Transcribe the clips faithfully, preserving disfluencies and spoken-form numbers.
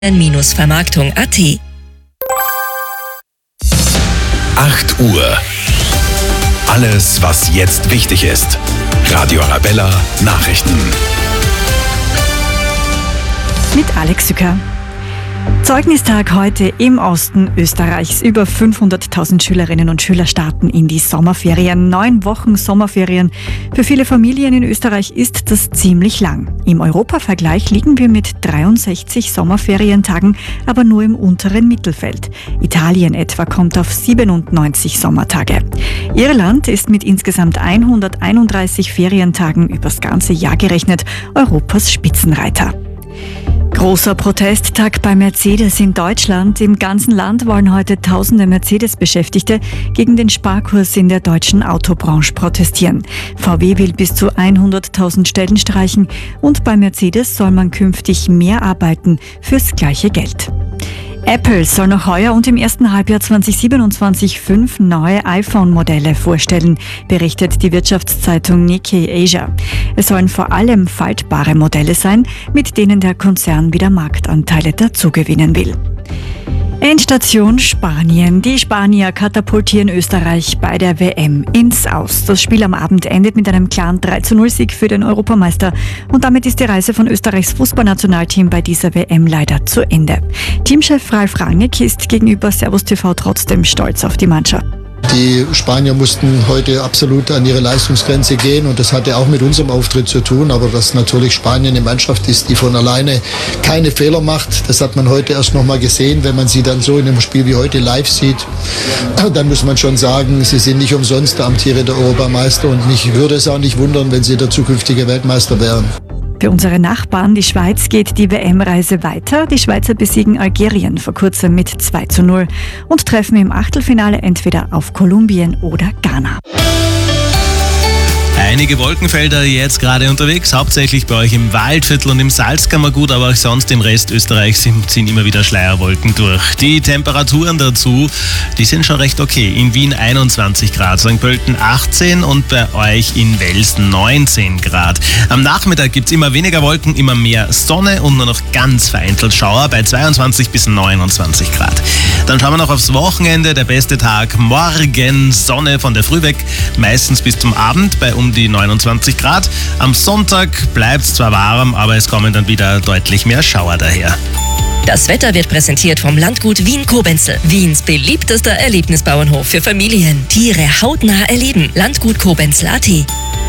Vermarktung punkt a t. acht Uhr. Alles, was jetzt wichtig ist. Radio Arabella Nachrichten. Mit Alex Sücker. Zeugnistag heute im Osten Österreichs. Über fünfhunderttausend Schülerinnen und Schüler starten in die Sommerferien. Neun Wochen Sommerferien. Für viele Familien in Österreich ist das ziemlich lang. Im Europavergleich liegen wir mit dreiundsechzig Sommerferientagen, aber nur im unteren Mittelfeld. Italien etwa kommt auf siebenundneunzig Sommertage. Irland ist mit insgesamt hunderteinunddreißig Ferientagen übers ganze Jahr gerechnet Europas Spitzenreiter. Großer Protesttag bei Mercedes in Deutschland. Im ganzen Land wollen heute tausende Mercedes-Beschäftigte gegen den Sparkurs in der deutschen Autobranche protestieren. V W will bis zu hunderttausend Stellen streichen und bei Mercedes soll man künftig mehr arbeiten fürs gleiche Geld. Apple soll noch heuer und im ersten Halbjahr zweitausendsiebenundzwanzig fünf neue iPhone-Modelle vorstellen, berichtet die Wirtschaftszeitung Nikkei Asia. Es sollen vor allem faltbare Modelle sein, mit denen der Konzern wieder Marktanteile dazugewinnen will. Endstation Spanien. Die Spanier katapultieren Österreich bei der W M ins Aus. Das Spiel am Abend endet mit einem klaren drei zu null Sieg für den Europameister. Und damit ist die Reise von Österreichs Fußballnationalteam bei dieser W M leider zu Ende. Teamchef Ralf Rangnick ist gegenüber Servus T V trotzdem stolz auf die Mannschaft. Die Spanier mussten heute absolut an ihre Leistungsgrenze gehen und das hatte auch mit unserem Auftritt zu tun, aber dass natürlich Spanien eine Mannschaft ist, die von alleine keine Fehler macht, das hat man heute erst noch mal gesehen. Wenn man sie dann so in einem Spiel wie heute live sieht, dann muss man schon sagen, sie sind nicht umsonst der amtierende Europameister und mich würde es auch nicht wundern, wenn sie der zukünftige Weltmeister wären. Für unsere Nachbarn, die Schweiz, geht die W M-Reise weiter. Die Schweizer besiegen Algerien vor kurzem mit zwei zu null und treffen im Achtelfinale entweder auf Kolumbien oder Ghana. Einige Wolkenfelder jetzt gerade unterwegs, hauptsächlich bei euch im Waldviertel und im Salzkammergut, aber auch sonst im Rest Österreichs ziehen immer wieder Schleierwolken durch. Die Temperaturen dazu, die sind schon recht okay. In Wien einundzwanzig Grad, Sankt Pölten achtzehn und bei euch in Wels neunzehn Grad. Am Nachmittag gibt es immer weniger Wolken, immer mehr Sonne und nur noch ganz vereinzelt Schauer bei zweiundzwanzig bis neunundzwanzig Grad. Dann schauen wir noch aufs Wochenende, der beste Tag morgen, Sonne von der Früh weg, meistens bis zum Abend bei um die neunundzwanzig Grad. Am Sonntag bleibt es zwar warm, aber es kommen dann wieder deutlich mehr Schauer daher. Das Wetter wird präsentiert vom Landgut Wien-Kobenzl. Wiens beliebtester Erlebnisbauernhof für Familien. Tiere hautnah erleben. Landgut Kobenzl punkt a t.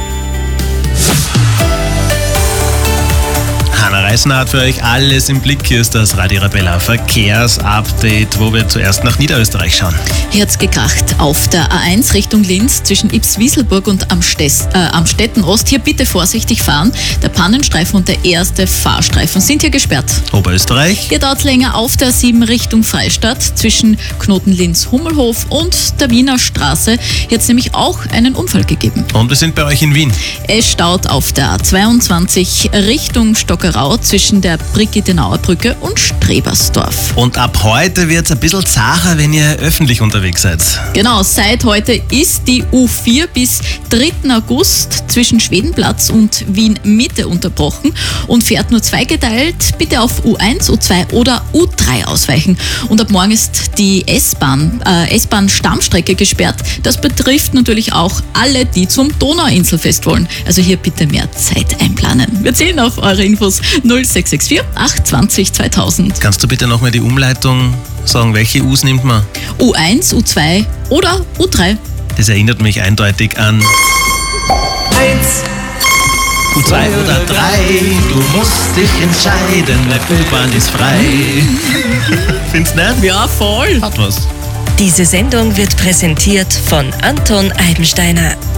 Hanna Reisner hat für euch alles im Blick. Hier ist das Radio Arabella Verkehrsupdate, wo wir zuerst nach Niederösterreich schauen. Hier hat's gekracht auf der A eins Richtung Linz zwischen Ybbs-Wieselburg und Amstess, äh, Amstetten-Ost. Hier bitte vorsichtig fahren. Der Pannenstreifen und der erste Fahrstreifen sind hier gesperrt. Oberösterreich. Hier dauert's länger auf der A sieben Richtung Freistadt zwischen Knoten Linz-Hummelhof und der Wiener Straße. Hier hat's nämlich auch einen Unfall gegeben. Und wir sind bei euch in Wien. Es staut auf der A zweiundzwanzig Richtung Stockerau zwischen der Brigittenauer Brücke und Strebersdorf. Und ab heute wird es ein bisschen zacher, wenn ihr öffentlich unterwegs seid. Genau, seit heute ist die U vier bis dritten August zwischen Schwedenplatz und Wien Mitte unterbrochen und fährt nur zweigeteilt. Bitte auf U eins, U zwei oder U drei ausweichen. Und ab morgen ist die S-Bahn, äh, S-Bahn-Stammstrecke gesperrt. Das betrifft natürlich auch alle, die zum Donauinselfest wollen. Also hier bitte mehr Zeit einplanen. Wir zählen auf eure Infos null sechs sechs vier acht zwanzig zweitausend. Kannst du bitte nochmal die Umleitung sagen, welche U's nimmt man? U eins, U zwei oder U drei. Das erinnert mich eindeutig an eins. U zwei oder drei, du musst dich entscheiden, der U-Bahn ist frei. Findest du nicht? Ja, voll. Hat was. Diese Sendung wird präsentiert von Anton Eibensteiner.